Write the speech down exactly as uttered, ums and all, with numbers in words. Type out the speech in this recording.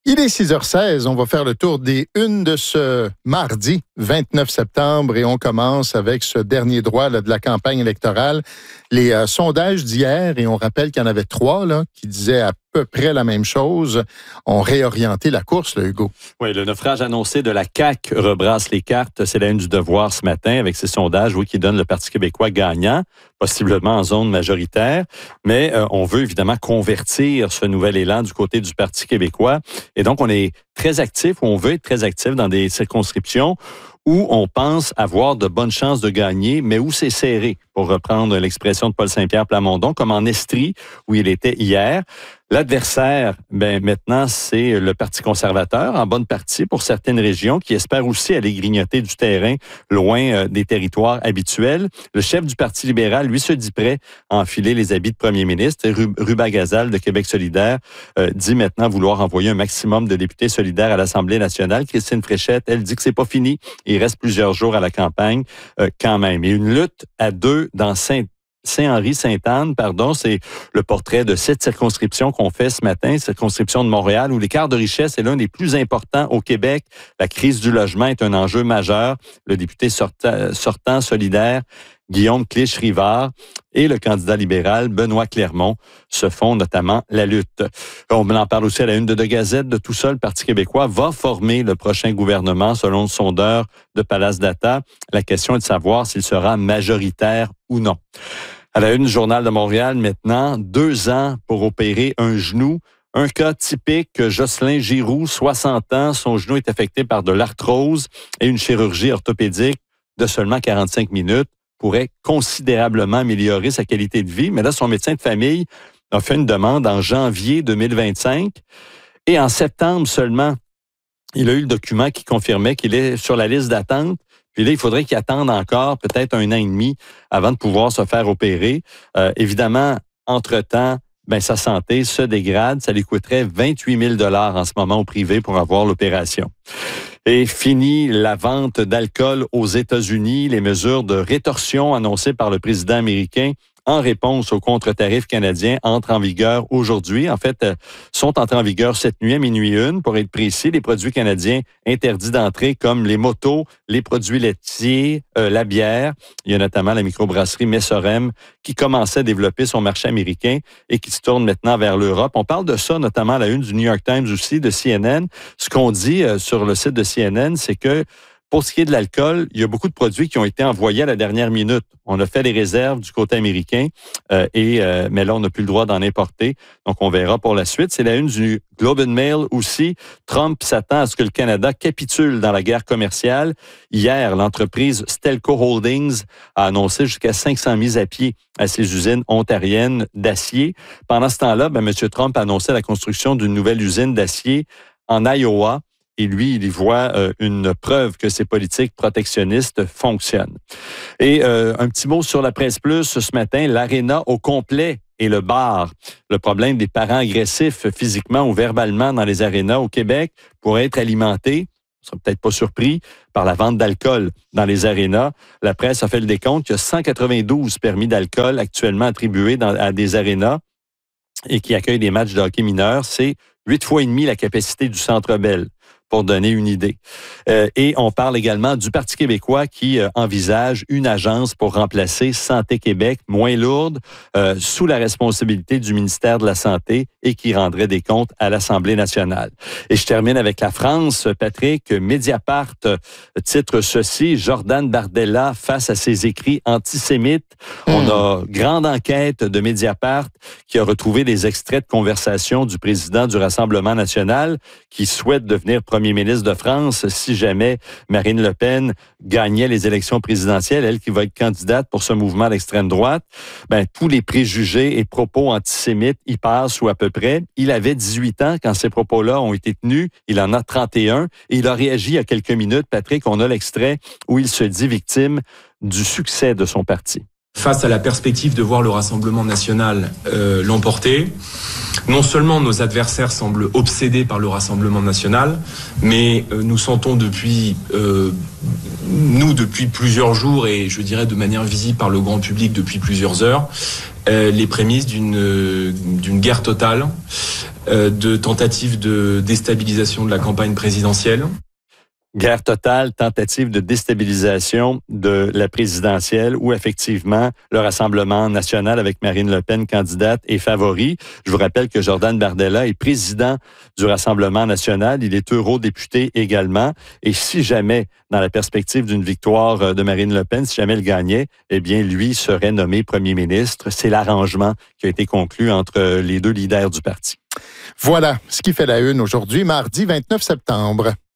Il est six heures seize, on va faire le tour des unes de ce mardi vingt-neuf septembre et on commence avec ce dernier droit là, de la campagne électorale. Les euh, sondages d'hier, et on rappelle qu'il y en avait trois là, qui disaient à peu près la même chose, ont réorienté la course, là, Hugo. Oui, le naufrage annoncé de la C A Q rebrasse les cartes. C'est la une du Devoir ce matin avec ces sondages oui, qui donnent le Parti québécois gagnant, possiblement en zone majoritaire. Mais euh, on veut évidemment convertir ce nouvel élan du côté du Parti québécois. Et donc, on est très actif, ou on veut être très actif dans des circonscriptions où on pense avoir de bonnes chances de gagner, mais où c'est serré, pour reprendre l'expression de Paul Saint-Pierre Plamondon, comme en Estrie, où il était hier. L'adversaire, ben maintenant, c'est le Parti conservateur, en bonne partie pour certaines régions, qui espèrent aussi aller grignoter du terrain loin euh, des territoires habituels. Le chef du Parti libéral, lui, se dit prêt à enfiler les habits de premier ministre. Ruba Gazal de Québec solidaire euh, dit maintenant vouloir envoyer un maximum de députés solidaires à l'Assemblée nationale. Christine Fréchette, elle dit que c'est pas fini. Il reste plusieurs jours à la campagne euh, quand même. Et une lutte à deux dans Saint Saint-Henri-Sainte-Anne, pardon, c'est le portrait de cette circonscription qu'on fait ce matin, circonscription de Montréal, où l'écart de richesse est l'un des plus importants au Québec. La crise du logement est un enjeu majeur. Le député sortant, sortant solidaire, Guillaume Clich-Rivard, et le candidat libéral, Benoît Clermont, se font notamment la lutte. On en parle aussi à la une de De Gazette. De tout ça, le Parti québécois va former le prochain gouvernement, selon le sondeur de Palace Data. La question est de savoir s'il sera majoritaire ou non. À la une du Journal de Montréal, maintenant, deux ans pour opérer un genou. Un cas typique, Jocelyn Giroux, soixante ans, son genou est affecté par de l'arthrose et une chirurgie orthopédique de seulement quarante-cinq minutes pourrait considérablement améliorer sa qualité de vie. Mais là, son médecin de famille a fait une demande en janvier deux mille vingt-cinq et en septembre seulement, il a eu le document qui confirmait qu'il est sur la liste d'attente. Puis là, il faudrait qu'il attende encore peut-être un an et demi avant de pouvoir se faire opérer. Euh, évidemment, entre-temps, ben, sa santé se dégrade. Ça lui coûterait vingt-huit mille dollars en ce moment au privé pour avoir l'opération. Et fini la vente d'alcool aux États-Unis. Les mesures de rétorsion annoncées par le président américain en réponse aux contre-tarifs canadiens entrent en vigueur aujourd'hui. En fait, euh, sont entrés en vigueur cette nuit à minuit une. Pour être précis, les produits canadiens interdits d'entrée comme les motos, les produits laitiers, euh, la bière. Il y a notamment la microbrasserie Messorem qui commençait à développer son marché américain et qui se tourne maintenant vers l'Europe. On parle de ça notamment à la une du New York Times aussi, de C N N. Ce qu'on dit euh, sur le site de C N N, c'est que pour ce qui est de l'alcool, il y a beaucoup de produits qui ont été envoyés à la dernière minute. On a fait les réserves du côté américain, euh, et euh, mais là, on n'a plus le droit d'en importer. Donc, on verra pour la suite. C'est la une du Globe and Mail aussi. Trump s'attend à ce que le Canada capitule dans la guerre commerciale. Hier, l'entreprise Stelco Holdings a annoncé jusqu'à cinq cents mises à pied à ses usines ontariennes d'acier. Pendant ce temps-là, ben, M. Trump a annoncé la construction d'une nouvelle usine d'acier en Iowa. Et lui, il y voit euh, une preuve que ces politiques protectionnistes fonctionnent. Et euh, un petit mot sur la Presse Plus ce matin, l'Arena au complet et le bar. Le problème des parents agressifs physiquement ou verbalement dans les arénas au Québec pourrait être alimenté, on ne sera peut-être pas surpris, par la vente d'alcool dans les arénas. La presse a fait le décompte, il y a cent quatre-vingt-douze permis d'alcool actuellement attribués dans, à des arénas et qui accueillent des matchs de hockey mineurs. C'est huit fois et demi la capacité du Centre Bell, pour donner une idée. Euh, et on parle également du Parti québécois qui euh, envisage une agence pour remplacer Santé Québec, moins lourde, euh, sous la responsabilité du ministère de la Santé et qui rendrait des comptes à l'Assemblée nationale. Et je termine avec la France. Patrick, Mediapart titre ceci, Jordan Bardella face à ses écrits antisémites. Mmh. On a grande enquête de Mediapart qui a retrouvé des extraits de conversation du président du Rassemblement national qui souhaite devenir premier ministre de France si jamais Marine Le Pen gagnait les élections présidentielles, elle qui va être candidate pour ce mouvement d'extrême droite. Ben, tous les préjugés et propos antisémites y passent ou à peu près. Il avait dix-huit ans quand ces propos-là ont été tenus. Il en a trente et un et il a réagi il y a quelques minutes. Patrick, on a l'extrait où il se dit victime du succès de son parti. Face à la perspective de voir le Rassemblement national euh, l'emporter, non seulement nos adversaires semblent obsédés par le Rassemblement national, mais euh, nous sentons depuis, euh, nous depuis plusieurs jours et je dirais de manière visible par le grand public depuis plusieurs heures, euh, les prémices d'une euh, d'une guerre totale, euh, de tentatives de déstabilisation de la campagne présidentielle. Guerre totale, tentative de déstabilisation de la présidentielle où effectivement le Rassemblement national avec Marine Le Pen, candidate, est favori. Je vous rappelle que Jordan Bardella est président du Rassemblement national. Il est eurodéputé également. Et si jamais, dans la perspective d'une victoire de Marine Le Pen, si jamais elle gagnait, eh bien, lui serait nommé premier ministre. C'est l'arrangement qui a été conclu entre les deux leaders du parti. Voilà ce qui fait la une aujourd'hui, mardi vingt-neuf septembre.